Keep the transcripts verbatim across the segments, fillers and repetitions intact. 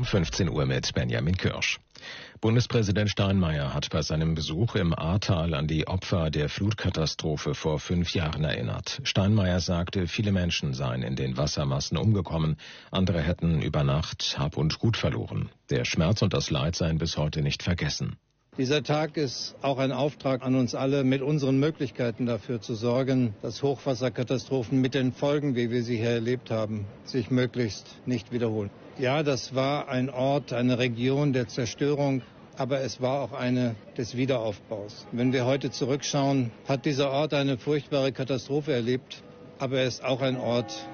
um fünfzehn Uhr mit Benjamin Kirsch. Bundespräsident Steinmeier hat bei seinem Besuch im Ahrtal an die Opfer der Flutkatastrophe vor fünf Jahren erinnert. Steinmeier sagte, viele Menschen seien in den Wassermassen umgekommen, andere hätten über Nacht Hab und Gut verloren. Der Schmerz und das Leid seien bis heute nicht vergessen. Dieser Tag ist auch ein Auftrag an uns alle, mit unseren Möglichkeiten dafür zu sorgen, dass Hochwasserkatastrophen mit den Folgen, wie wir sie hier erlebt haben, sich möglichst nicht wiederholen. Ja, das war ein Ort, eine Region der Zerstörung, aber es war auch eine des Wiederaufbaus. Wenn wir heute zurückschauen, hat dieser Ort eine furchtbare Katastrophe erlebt, aber er ist auch ein Ort,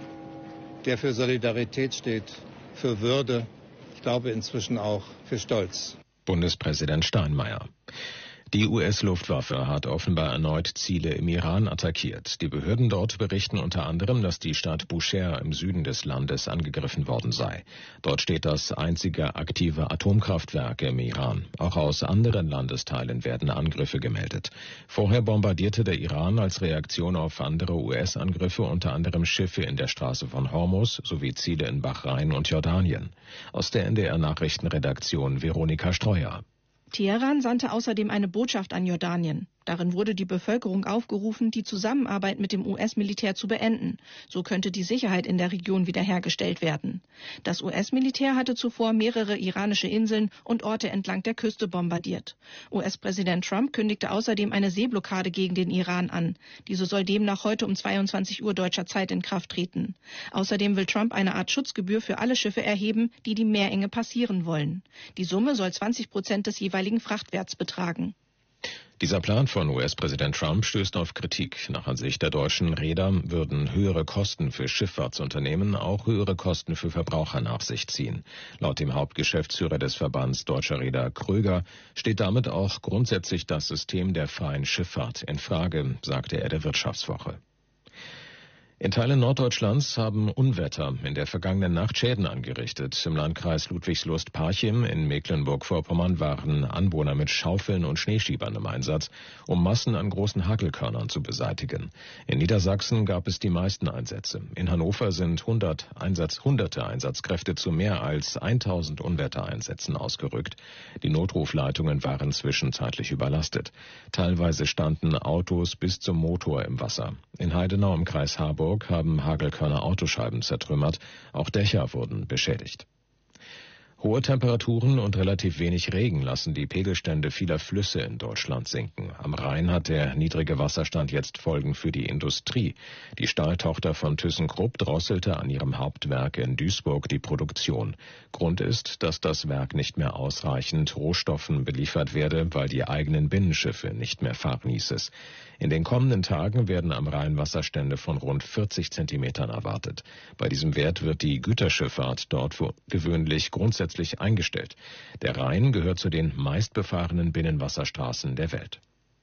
der für Solidarität steht, für Würde, ich glaube inzwischen auch für Stolz. Bundespräsident Steinmeier. Die U S-Luftwaffe hat offenbar erneut Ziele im Iran attackiert. Die Behörden dort berichten unter anderem, dass die Stadt Bushehr im Süden des Landes angegriffen worden sei. Dort steht das einzige aktive Atomkraftwerk im Iran. Auch aus anderen Landesteilen werden Angriffe gemeldet. Vorher bombardierte der Iran als Reaktion auf andere U S-Angriffe unter anderem Schiffe in der Straße von Hormuz sowie Ziele in Bahrain und Jordanien. Aus der N D R-Nachrichtenredaktion Veronika Streuer. Teheran sandte außerdem eine Botschaft an Jordanien. Darin wurde die Bevölkerung aufgerufen, die Zusammenarbeit mit dem U S-Militär zu beenden. So könnte die Sicherheit in der Region wiederhergestellt werden. Das U S-Militär hatte zuvor mehrere iranische Inseln und Orte entlang der Küste bombardiert. U S-Präsident Trump kündigte außerdem eine Seeblockade gegen den Iran an. Diese soll demnach heute um zweiundzwanzig Uhr deutscher Zeit in Kraft treten. Außerdem will Trump eine Art Schutzgebühr für alle Schiffe erheben, die die Meerenge passieren wollen. Die Summe soll zwanzig Prozent des jeweiligen Frachtwerts betragen. Dieser Plan von U S-Präsident Trump stößt auf Kritik. Nach Ansicht der deutschen Reeder würden höhere Kosten für Schifffahrtsunternehmen auch höhere Kosten für Verbraucher nach sich ziehen. Laut dem Hauptgeschäftsführer des Verbands Deutscher Reeder Kröger steht damit auch grundsätzlich das System der freien Schifffahrt in Frage, sagte er der Wirtschaftswoche. In Teilen Norddeutschlands haben Unwetter in der vergangenen Nacht Schäden angerichtet. Im Landkreis Ludwigslust-Parchim in Mecklenburg-Vorpommern waren Anwohner mit Schaufeln und Schneeschiebern im Einsatz, um Massen an großen Hagelkörnern zu beseitigen. In Niedersachsen gab es die meisten Einsätze. In Hannover sind hundert Einsatz, hunderte Einsatzkräfte zu mehr als tausend Unwettereinsätzen ausgerückt. Die Notrufleitungen waren zwischenzeitlich überlastet. Teilweise standen Autos bis zum Motor im Wasser. In Heidenau im Kreis Harburg haben Hagelkörner Autoscheiben zertrümmert, auch Dächer wurden beschädigt. Hohe Temperaturen und relativ wenig Regen lassen die Pegelstände vieler Flüsse in Deutschland sinken. Am Rhein hat der niedrige Wasserstand jetzt Folgen für die Industrie. Die Stahltochter von ThyssenKrupp drosselte an ihrem Hauptwerk in Duisburg die Produktion. Grund ist, dass das Werk nicht mehr ausreichend Rohstoffen beliefert werde, weil die eigenen Binnenschiffe nicht mehr fahren, hieß es. In den kommenden Tagen werden am Rhein Wasserstände von rund vierzig Zentimetern erwartet. Bei diesem Wert wird die Güterschifffahrt dort für gewöhnlich grundsätzlich eingestellt. Der Rhein gehört zu den meistbefahrenen Binnenwasserstraßen der Welt.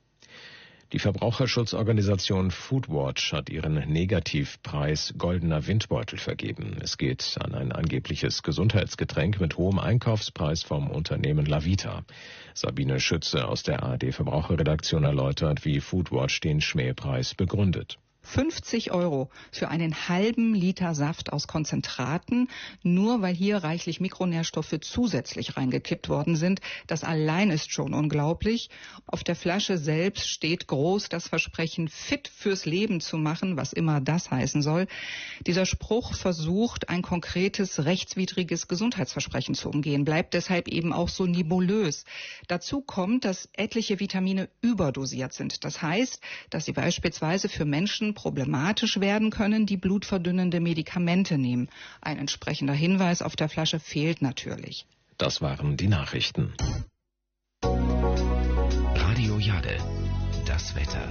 Die Verbraucherschutzorganisation Foodwatch hat ihren Negativpreis Goldener Windbeutel vergeben. Es geht an ein angebliches Gesundheitsgetränk mit hohem Einkaufspreis vom Unternehmen Lavita. Sabine Schütze aus der A R D Verbraucherredaktion erläutert, wie Foodwatch den Schmähpreis begründet. fünfzig Euro für einen halben Liter Saft aus Konzentraten, nur weil hier reichlich Mikronährstoffe zusätzlich reingekippt worden sind. Das allein ist schon unglaublich. Auf der Flasche selbst steht groß das Versprechen, fit fürs Leben zu machen, was immer das heißen soll. Dieser Spruch versucht, ein konkretes, rechtswidriges Gesundheitsversprechen zu umgehen, bleibt deshalb eben auch so nebulös. Dazu kommt, dass etliche Vitamine überdosiert sind. Das heißt, dass sie beispielsweise für Menschen problematisch werden können, die blutverdünnende Medikamente nehmen. Ein entsprechender Hinweis auf der Flasche fehlt natürlich. Das waren die Nachrichten. Radio Jade, das Wetter.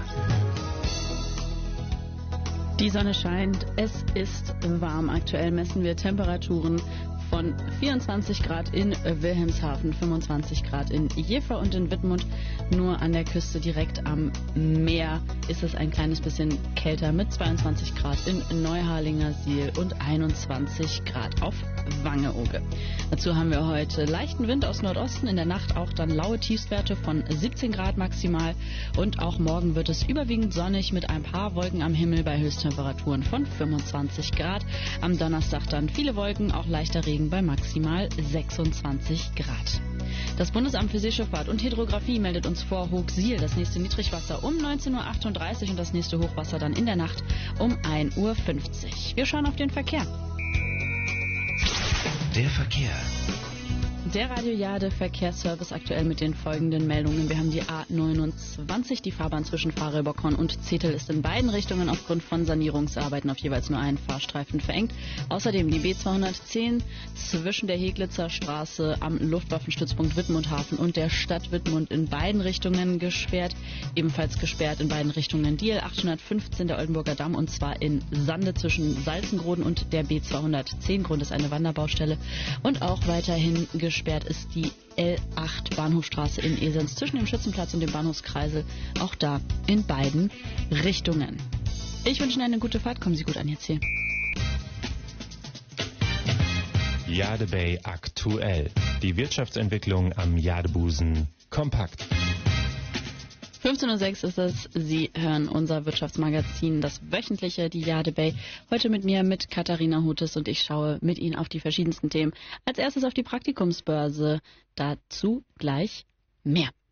Die Sonne scheint, es ist warm. Aktuell messen wir Temperaturen von vierundzwanzig Grad in Wilhelmshaven, fünfundzwanzig Grad in Jever und in Wittmund. Nur an der Küste direkt am Meer ist es ein kleines bisschen kälter mit zweiundzwanzig Grad in Neuharlingersiel und einundzwanzig Grad auf Wangeoge. Dazu haben wir heute leichten Wind aus Nordosten, in der Nacht auch dann laue Tiefstwerte von siebzehn Grad maximal und auch morgen wird es überwiegend sonnig mit ein paar Wolken am Himmel bei Höchsttemperaturen Temperaturen von fünfundzwanzig Grad. Am Donnerstag dann viele Wolken, auch leichter Regen bei maximal sechsundzwanzig Grad. Das Bundesamt für Seeschifffahrt und Hydrographie meldet uns vor Hochsiel das nächste Niedrigwasser um neunzehn Uhr achtunddreißig und das nächste Hochwasser dann in der Nacht um ein Uhr fünfzig. Wir schauen auf den Verkehr. Der Verkehr. Der Radio Jade Verkehrsservice aktuell mit den folgenden Meldungen. Wir haben die A neunundzwanzig, die Fahrbahn zwischen Fahrerüberkorn und Zetel ist in beiden Richtungen aufgrund von Sanierungsarbeiten auf jeweils nur einen Fahrstreifen verengt. Außerdem die B zweihundertzehn zwischen der Heglitzer Straße am Luftwaffenstützpunkt Wittmundhafen und der Stadt Wittmund in beiden Richtungen gesperrt. Ebenfalls gesperrt in beiden Richtungen die L achthundertfünfzehn, der Oldenburger Damm, und zwar in Sande zwischen Salzengroden und der B zweihundertzehn. Grund ist eine Wanderbaustelle. Und auch weiterhin gesperrt ist die L acht Bahnhofstraße in Esens zwischen dem Schützenplatz und dem Bahnhofskreisel, auch da in beiden Richtungen. Ich wünsche Ihnen eine gute Fahrt, kommen Sie gut an jetzt hier. Jade Bay aktuell. Die Wirtschaftsentwicklung am Jadebusen kompakt. fünfzehn Uhr sechs ist es. Sie hören unser Wirtschaftsmagazin, das wöchentliche, die Jade Bay. Heute mit mir, mit Katharina Hutes, und ich schaue mit Ihnen auf die verschiedensten Themen. Als erstes auf die Praktikumsbörse. Dazu gleich mehr.